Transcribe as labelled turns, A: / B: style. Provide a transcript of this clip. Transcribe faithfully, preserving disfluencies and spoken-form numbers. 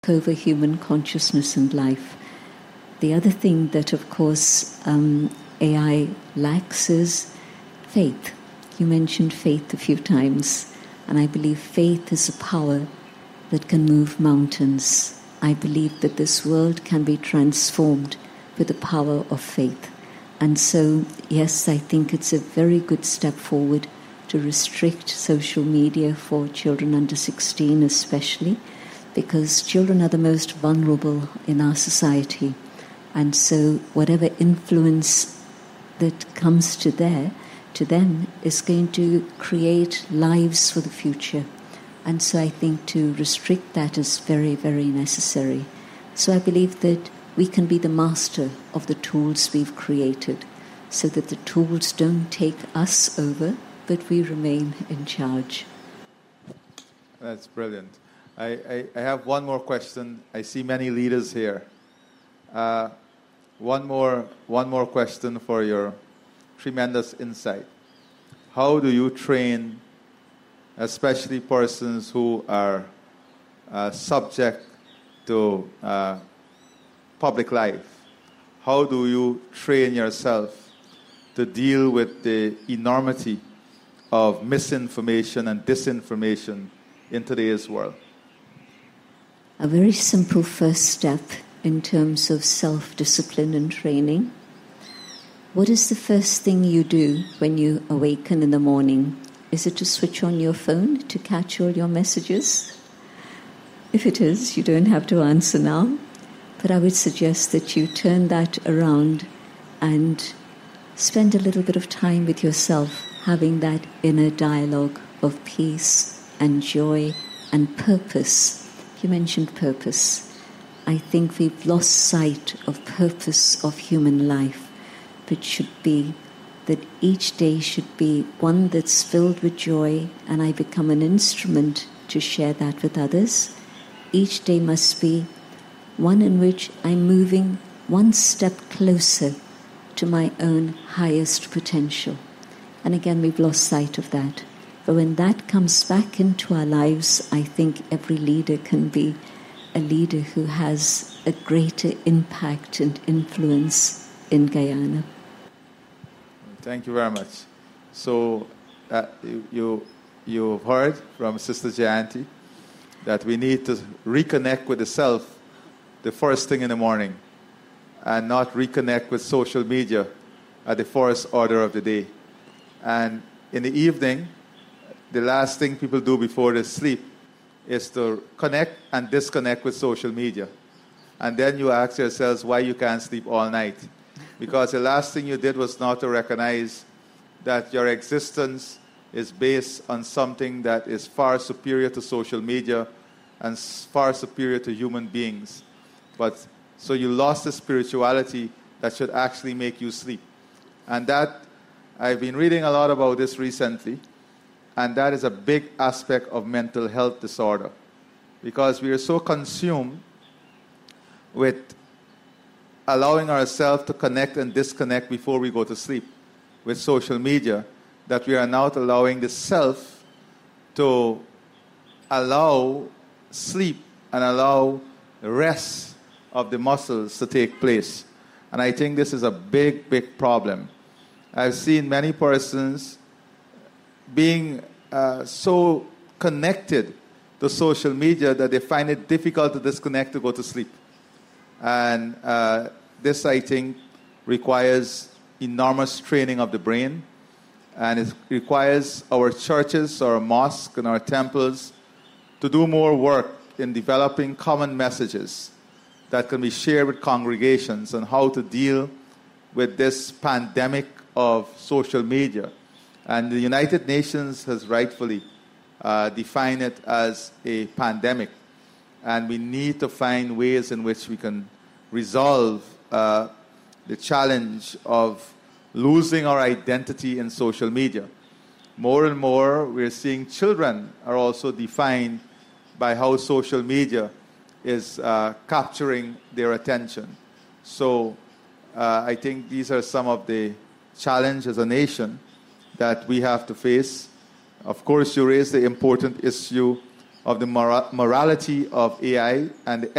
A: over human consciousness and life. The other thing that, of course, um, A I lacks is faith. You mentioned faith a few times, and I believe faith is a power that can move mountains. I believe that this world can be transformed with the power of faith. And so, yes, I think it's a very good step forward to restrict social media for children under sixteen especially, because children are the most vulnerable in our society. And so whatever influence that comes to there, to them is going to create lives for the future. And so I think to restrict that is very, very necessary. So I believe that we can be the master of the tools we've created, so that the tools don't take us over, but we remain in charge.
B: That's brilliant. I, I, I have one more question. I see many leaders here. Uh, one more one more question for your tremendous insight. How do you train, especially persons who are uh, subject to uh, public life? How do you train yourself to deal with the enormity of misinformation and disinformation in today's world?
A: A very simple first step in terms of self-discipline and training. What is the first thing you do when you awaken in the morning? Is it to switch on your phone to catch all your messages? If it is, you don't have to answer now. But I would suggest that you turn that around and spend a little bit of time with yourself, having that inner dialogue of peace and joy and purpose. You mentioned purpose. I think we've lost sight of purpose of human life, which should be that each day should be one that's filled with joy, and I become an instrument to share that with others. Each day must be one in which I'm moving one step closer to my own highest potential. And again, we've lost sight of that. But when that comes back into our lives, I think every leader can be a leader who has a greater impact and influence in Guyana.
B: Thank you very much. So uh, you, you, you've heard from Sister Jayanti that we need to reconnect with the self the first thing in the morning and not reconnect with social media at the first order of the day. And in the evening, the last thing people do before they sleep is to connect and disconnect with social media. And then you ask yourselves why you can't sleep all night. Because the last thing you did was not to recognize that your existence is based on something that is far superior to social media and far superior to human beings. But so you lost the spirituality that should actually make you sleep. And that, I've been reading a lot about this recently, and that is a big aspect of mental health disorder, because we are so consumed with allowing ourselves to connect and disconnect before we go to sleep with social media that we are not allowing the self to allow sleep and allow the rest of the muscles to take place. And I think this is a big, big problem. I've seen many persons being uh, so connected to social media that they find it difficult to disconnect to go to sleep. And uh, this, I think, requires enormous training of the brain. And it requires our churches, our mosques, and our temples to do more work in developing common messages that can be shared with congregations on how to deal with this pandemic of social media. And the United Nations has rightfully uh, defined it as a pandemic. And we need to find ways in which we can resolve uh, the challenge of losing our identity in social media. More and more, we're seeing children are also defined by how social media is uh, capturing their attention. So uh, I think these are some of the challenges as a nation that we have to face. Of course, you raised the important issue of the mora- morality of A I and the